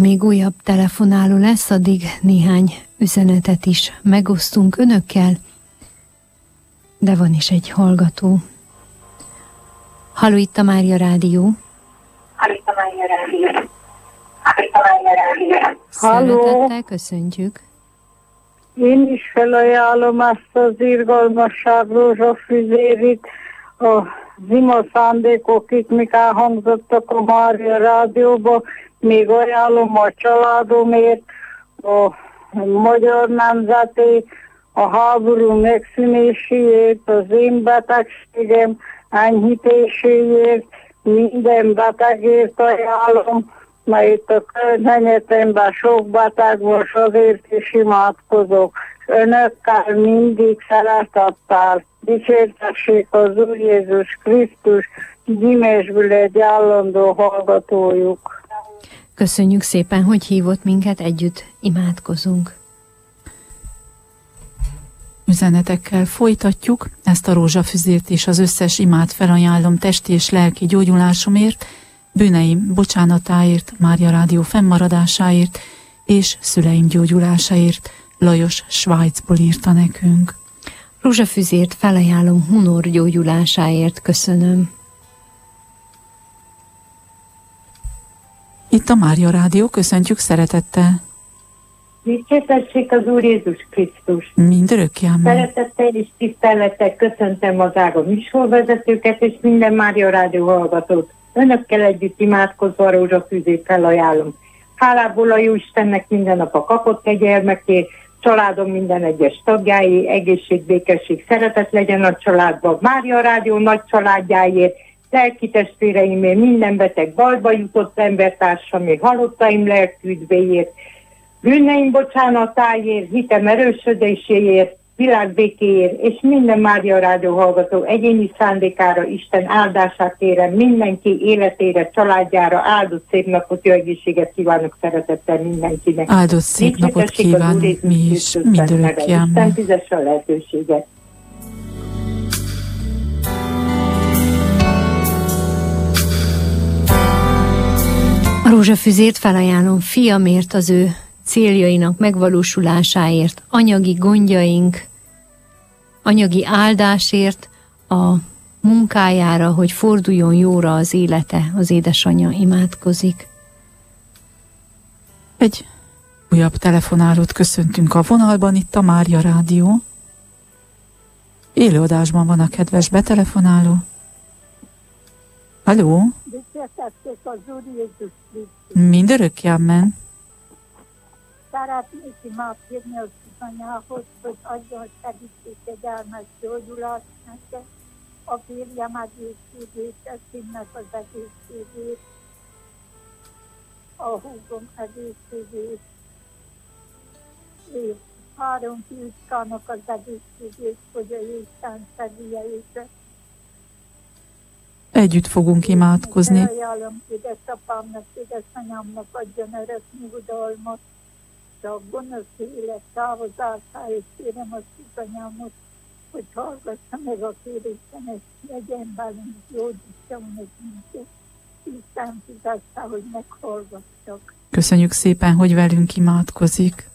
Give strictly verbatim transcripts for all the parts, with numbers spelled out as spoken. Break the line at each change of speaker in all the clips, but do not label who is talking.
még újabb telefonáló lesz, addig néhány üzenetet is megosztunk önökkel, de van is egy hallgató. Halló, itt a Mária Rádió.
Halló, itt a Mária Rádió. Halló, itt a Mária Rádió.
Szeretettel köszöntjük.
Én is felajánlom ezt az irgalmasság rózsafüzérit, a zima szándékok, mik elhangzottak a Mária Rádióba, még ajánlom a családomért, a magyar nemzeti, a háború megszűnéséért, az én betegségem enyhítéséért, minden betegért ajánlom, mert itt a környezetemben sok beteg van, azért is imádkozok. Önökkel mindig szeretettel dicsértessék az Úr Jézus Krisztus, Gyimesből egy állandó hallgatójuk.
Köszönjük szépen, hogy hívott minket, együtt imádkozunk.
Üzenetekkel folytatjuk ezt a rózsafüzért, és az összes imát felajánlom testi és lelki gyógyulásomért, bűneim bocsánatáért, Mária Rádió fennmaradásáért és szüleim gyógyulásáért. Lajos Svájcból írta nekünk.
Rózsafüzért felajánlom Hunor gyógyulásáért, köszönöm.
Itt a Mária Rádió, köszöntjük szeretettel.
Dicsértessék az Úr Jézus Krisztus.
Mindörökké ámen.
Szeretettel és tisztelettel köszöntöm az ága műsorvezetőket és minden Mária Rádió hallgatót. Önökkel együtt imádkozva a rózsafűzét felajánlom. Hálából a Jóistennek minden nap a kapott kegyelmekért, családom minden egyes tagjáé, egészség, békesség, szeretet legyen a családban. Mária Rádió nagy családjáért, lelki testvéreimért, minden beteg bajba jutott embertársamért, halottaim lelküdvéért, bűneim bocsánatáért, hitem erősödéséért, világbékéért, és minden Mária Rádió hallgató egyéni szándékára Isten áldását kérem, mindenki életére, családjára, áldott szép napot, jó egészséget kívánok szeretettel mindenkinek.
Áldott szép napot kívánunk mi is, mindörökké ámen.
Isten fizesse a lehetőséget.
A rózsafüzért felajánlom fiamért, az ő céljainak megvalósulásáért, anyagi gondjaink, anyagi áldásért, a munkájára, hogy forduljon jóra az élete, az édesanyja imádkozik.
Egy újabb telefonálót köszöntünk a vonalban, itt a Mária Rádió. Élőadásban van a kedves betelefonáló. Halló? Mindörökké ámen.
Szeretnék imádkozni az anyához, hogy adjon segítségkegyelmes gyógyulást nekem, a férjem egészségét, Eszimnek az egészségét, a húgom egészségét, és három fiúcskának az egészségét, hogy a Isten segítse őket.
Együtt fogunk imádkozni.
Ajánlom édesapámnak, édesanyámnak adjon örök nyugodalmat, de a gonosz élet távozásáért kérem az anyámot, hogy hallgassa meg a kérésemet, legyen velünk, gyógyítson meg minket. Isten fizesse, hogy meghallgassak.
Köszönjük szépen, hogy velünk imádkozik.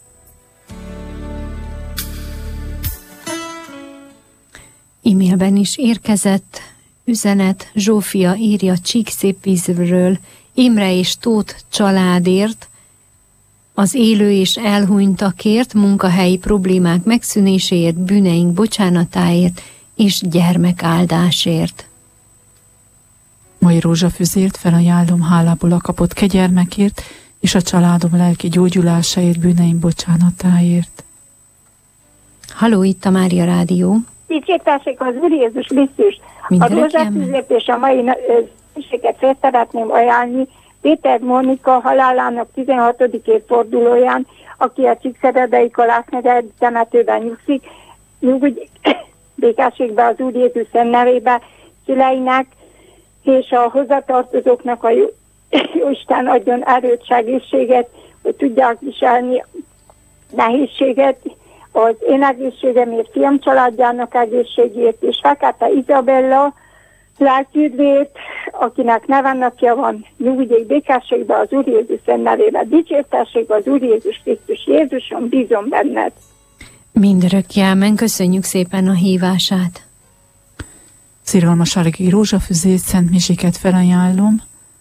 E-mailben is érkezett üzenet, Zsófia írja Csíkszépvízről, Imre és Tóth családért, az élő és elhunytakért, munkahelyi problémák megszűnéséért, bűneink bocsánatáért és gyermekáldásért.
Mai rózsafüzért felajánlom hálából a kapott kegyelmekért és a családom lelki gyógyulásáért, bűneim bocsánatáért.
Halló, itt a Mária Rádió.
Dicsértessék az Úr Jézus Krisztus. A rózsafüzért és a mai szükséget fel szeretném ajánlni Péter Mónika halálának tizenhatodik évfordulóján, aki a Csíkszeredai Kalász temetőben nyugszik, nyugodj békességbe az Úr Jézus szent nevébe, szüleinek és a hozzatartozóknak a jó, jó Isten adjon erőt, segítséget, hogy tudják viselni nehézséget, az én egészségemért, fiam családjának egészségért, és Fekete Izabella lelküdvét, akinek nevenapja van, nyugodjék békességbe az Úr Jézus nevébe, dicsértességbe az Úr Jézus Krisztus. Jézusom, bízom benned.
Mindörökké ámen, köszönjük szépen a hívását.
Szirgalmas rózsafüzét, Szent Miséket felajánlom.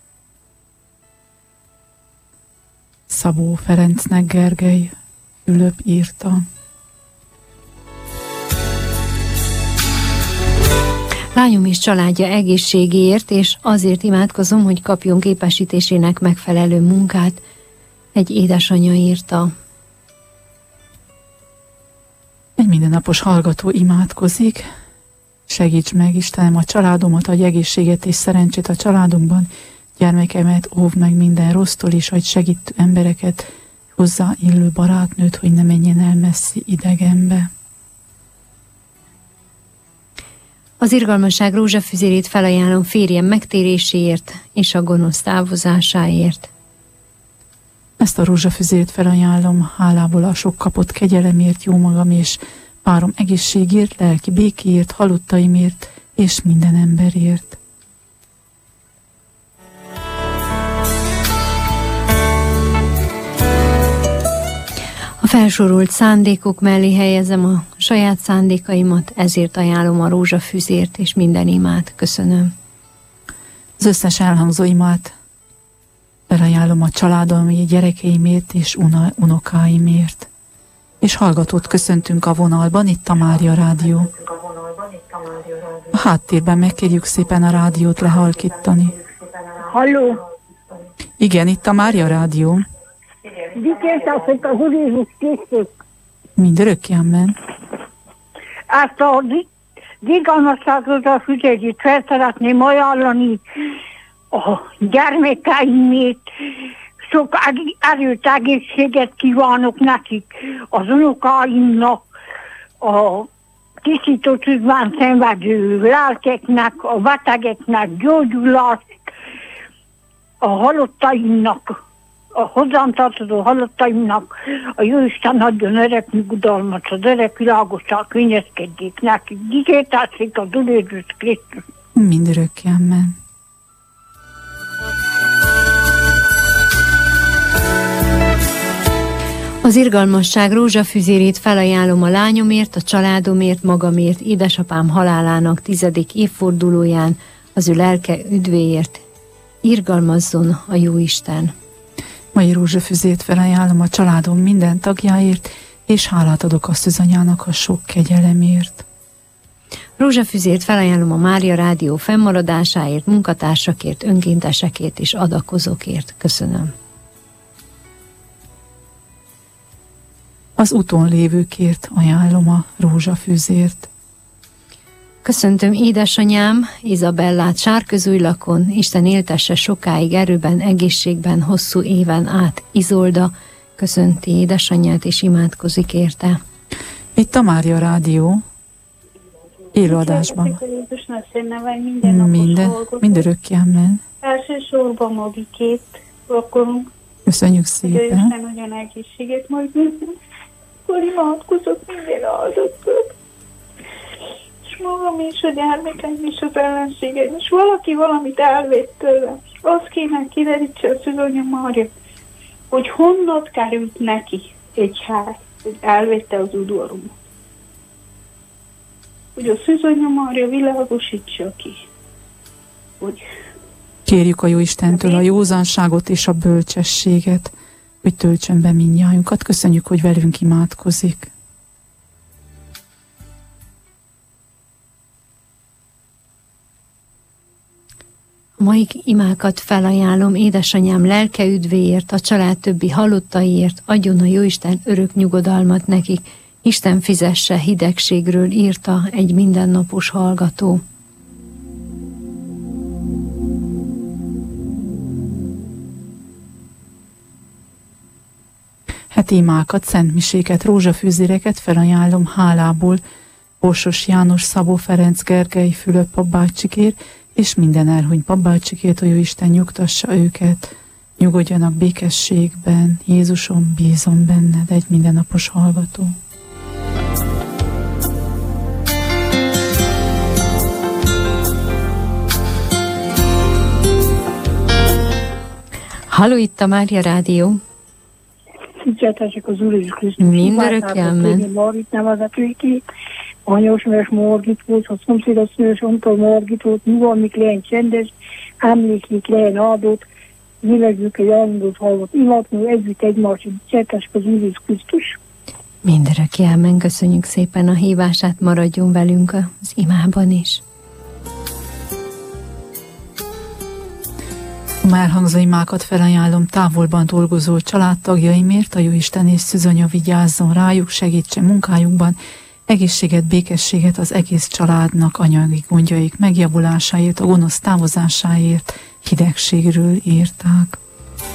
Szabó Ferencnek Gergely Fülöp írta.
Lányom és családja egészségéért, és azért imádkozom, hogy kapjon képesítésének megfelelő munkát. Egy édesanyja írta.
Egy mindennapos hallgató imádkozik. Segíts meg, Istenem, a családomat, adj egészséget és szerencsét a családunkban, gyermekemet óvd meg minden rossztól, és adj segítő embereket, hozzá illő barátnőt, hogy ne menjen el messzi idegenbe.
Az irgalmasság rózsafüzérét felajánlom férjem megtéréséért és a gonosz távozásáért.
Ezt a rózsafüzérét felajánlom hálából a sok kapott kegyelemért, jó magam és párom egészségért, lelki békéért, halottaimért és minden emberért.
A felsorolt szándékok mellé helyezem a saját szándékaimat, ezért ajánlom a rózsafüzért és minden imát. Köszönöm.
Az összes elhangzó imát felajánlom a családomi gyerekeimért és una, unokáimért. És hallgatót köszöntünk a vonalban, itt a Mária Rádió. A háttérben megkérjük szépen a rádiót lehalkítani.
Halló!
Igen, itt a Mária Rádió.
Dicsértessék az Úr Jézus Krisztus.
Mindörökké amen.
Ezt a irgalmasságot a füzérét fel szeretném ajánlani a gyermekeimért. Sok erőt, egészséget kívánok nekik, az unokáimnak, a tisztítótűzben szenvedő lelkeknek, a betegeknek gyógyulást, a halottaimnak, a hozzám tartozó halottaimnak, a Jóisten adjon öreg nyugodalmat, az öreg világosság könnyezkedjék nekik. Dicsértessék az Úr Jézus Krisztus.
Mindörökké amen.
Az irgalmasság rózsafüzérét felajánlom a lányomért, a családomért, magamért, édesapám halálának tizedik évfordulóján, az ő lelke üdvéért. Irgalmazzon a Jóisten.
Mai rózsafüzét felajánlom a családom minden tagjáért, és hálát adok a szűzanyának a sok kegyelemért.
Rózsafüzért felajánlom a Mária Rádió fennmaradásáért, munkatársakért, önkéntesekért és adakozókért. Köszönöm.
Az úton lévőkért ajánlom a rózsafüzért.
Köszöntöm édesanyám, Izabellát Sárközújlakon, Isten éltesse sokáig erőben, egészségben, hosszú éven át. Izolda köszönti édesanyját és imádkozik érte.
Itt a Mária Rádió élőadásban. Minden, mindörökké amen.
Elsősorban Magikét akarunk.
Köszönjük szépen.
Isten nagyon egészséget majd nézni. Akkor imádkozok minden áldozat. És magam is, a gyermekeim is, az ellenségeim is. Valaki valamit elvett tőlem. Azt kéne kiderítse a Szűzanya Mária, hogy honnan került neki egy ház, hogy elvette az udvaromat. Hogy a Szűzanya Mária világosítsa ki, hogy
kérjük a Jóistentől a józanságot és a bölcsességet, hogy töltsön be mindnyájunkat. Köszönjük, hogy velünk imádkozik.
A mai imákat felajánlom édesanyám lelke üdvéért, a család többi halottaiért, adjon a Jóisten örök nyugodalmat nekik. Isten fizesse hidegségről, írta egy mindennapos hallgató.
Heti imákat, szentmiséket, rózsafűzéreket felajánlom hálából Borsos János, Szabó Ferenc, Gergely Fülöp papbácsikért, és minden elhunyt papbácsikért, hogy Isten nyugtassa őket, nyugodjanak békességben. Jézusom, bízom benned, egy mindennapos hallgató.
Halló, itt a Mária Rádió.
Higgyetek az Úr Jézus Krisztus.
Mindörökké amen.
Margit nevezető ki, anyósmős Margit volt, a szomszédasznős Antól Margit volt, nyugalmik legyen csendes, emlékik legyen áldott, világjuk egy állandót hallott imatnó, együtt egymás, higgyetek az Úr Jézus Krisztus.
Mindörökké amen. Köszönjük szépen a hívását, maradjon velünk az imában is.
A elhangzó imákat felajánlom távolban dolgozó családtagjaimért, a Jóisten és szűzonya vigyázzon rájuk, segítse munkájukban, egészséget, békességet az egész családnak, anyagi gondjaik megjavulásáért, a gonosz távozásáért, hidegségről írták.